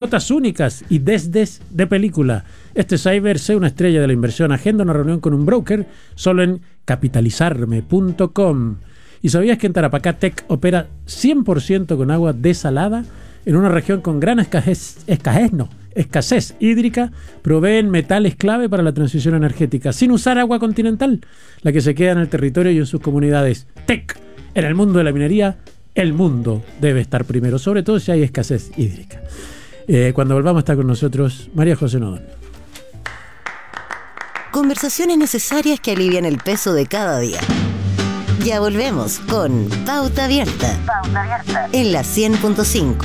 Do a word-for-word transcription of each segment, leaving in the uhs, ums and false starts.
cuotas únicas y desdes de película. Este cyber, sé una estrella de la inversión. Agenda una reunión con un broker solo en capitalizarme punto com. ¿Y sabías que en Tarapacá Tech opera cien por ciento con agua desalada? En una región con gran escasez, escasez, no, escasez hídrica, proveen metales clave para la transición energética, sin usar agua continental, la que se queda en el territorio y en sus comunidades. Tech, en el mundo de la minería, el mundo debe estar primero, sobre todo si hay escasez hídrica. Eh, cuando volvamos está con nosotros María José Nodón. Conversaciones necesarias que alivian el peso de cada día. Ya volvemos con Pauta Abierta, Pauta Abierta. En la cien punto cinco.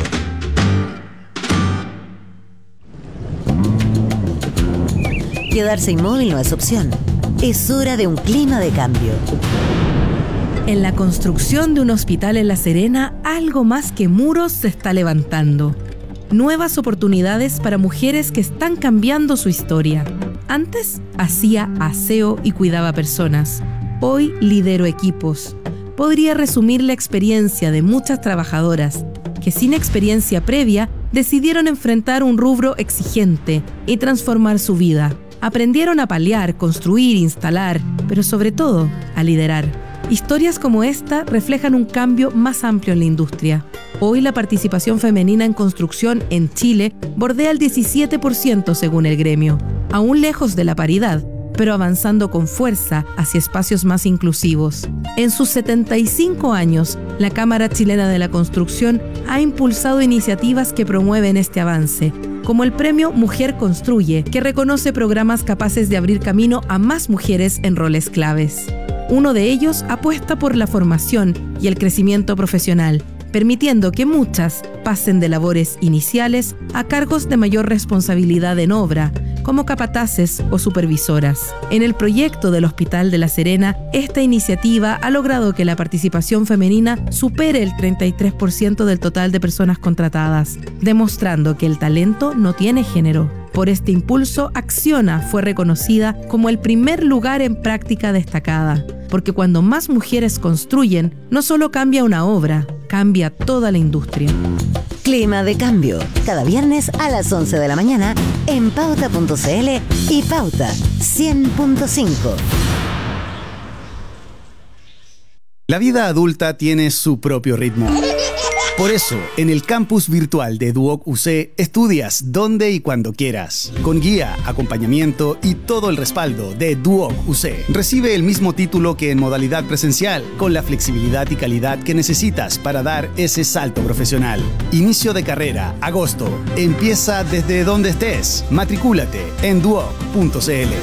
Quedarse inmóvil no es opción. Es hora de un clima de cambio. En la construcción de un hospital en La Serena, algo más que muros se está levantando. Nuevas oportunidades para mujeres que están cambiando su historia. Antes hacía aseo y cuidaba personas. Hoy lidero equipos. Podría resumir la experiencia de muchas trabajadoras que sin experiencia previa decidieron enfrentar un rubro exigente y transformar su vida. Aprendieron a paliar, construir, instalar, pero sobre todo a liderar. Historias como esta reflejan un cambio más amplio en la industria. Hoy la participación femenina en construcción en Chile bordea el diecisiete por ciento según el gremio, aún lejos de la paridad, pero avanzando con fuerza hacia espacios más inclusivos. En sus setenta y cinco años, la Cámara Chilena de la Construcción ha impulsado iniciativas que promueven este avance, como el premio Mujer Construye, que reconoce programas capaces de abrir camino a más mujeres en roles claves. Uno de ellos apuesta por la formación y el crecimiento profesional, permitiendo que muchas pasen de labores iniciales a cargos de mayor responsabilidad en obra, como capataces o supervisoras. En el proyecto del Hospital de La Serena, esta iniciativa ha logrado que la participación femenina supere el treinta y tres por ciento del total de personas contratadas, demostrando que el talento no tiene género. Por este impulso, Acciona fue reconocida como el primer lugar en práctica destacada, porque cuando más mujeres construyen, no solo cambia una obra, cambia toda la industria. Clima de cambio, cada viernes a las once de la mañana en pauta punto c l y Pauta cien punto cinco. La vida adulta tiene su propio ritmo. Por eso, en el campus virtual de Duoc U C, estudias donde y cuando quieras. Con guía, acompañamiento y todo el respaldo de Duoc U C. Recibe el mismo título que en modalidad presencial, con la flexibilidad y calidad que necesitas para dar ese salto profesional. Inicio de carrera, agosto. Empieza desde donde estés. Matricúlate en duoc punto c l.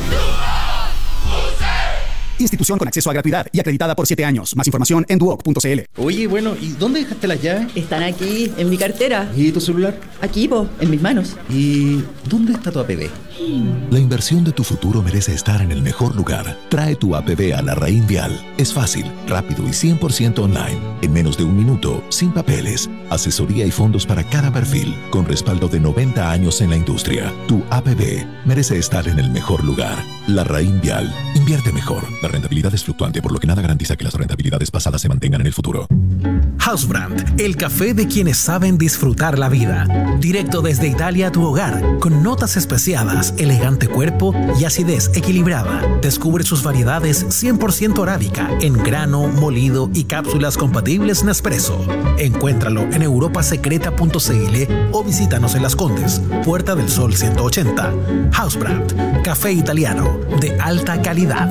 Institución con acceso a gratuidad y acreditada por siete años. Más información en duoc punto c l. Oye, bueno, ¿y dónde dejaste las llaves? Están aquí, en mi cartera. ¿Y tu celular? Aquí, po, en mis manos. ¿Y dónde está tu A P B? La inversión de tu futuro merece estar en el mejor lugar. Trae tu A P B a Larraín Vial. Es fácil, rápido y cien por ciento online. En menos de un minuto, sin papeles. Asesoría y fondos para cada perfil, con respaldo de noventa años en la industria. Tu A P B merece estar en el mejor lugar. Larraín Vial. Invierte mejor. La rentabilidad es fluctuante, por lo que nada garantiza que las rentabilidades pasadas se mantengan en el futuro. Housebrand, el café de quienes saben disfrutar la vida. Directo desde Italia a tu hogar, con notas especiadas, elegante cuerpo y acidez equilibrada. Descubre sus variedades cien por ciento arábica, en grano, molido y cápsulas compatibles Nespresso. Encuéntralo en europa secreta punto c l o visítanos en Las Condes, Puerta del Sol ciento ochenta. Housebrand, café italiano de alta calidad.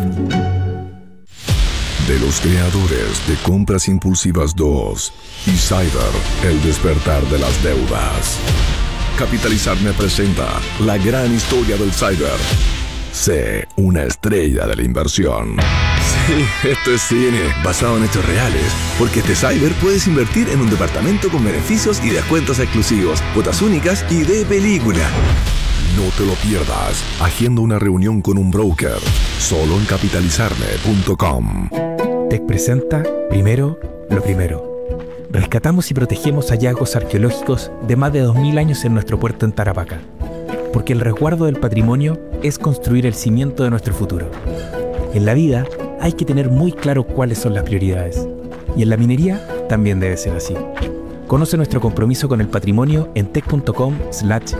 De los creadores de Compras Impulsivas dos y Cyber, el despertar de las deudas. Capitalizarme presenta la gran historia del Cyber. Sé una estrella de la inversión. Sí, esto es cine, basado en hechos reales. Porque este Cyber puedes invertir en un departamento con beneficios y descuentos exclusivos, cuotas únicas y de película. No te lo pierdas. Agenda una reunión con un broker. Solo en capitalizarme punto com. Tech presenta Primero lo Primero. Rescatamos y protegemos hallazgos arqueológicos de más de dos mil años en nuestro puerto en Tarapacá. Porque el resguardo del patrimonio es construir el cimiento de nuestro futuro. En la vida hay que tener muy claro cuáles son las prioridades. Y en la minería también debe ser así. Conoce nuestro compromiso con el patrimonio en tech punto com slash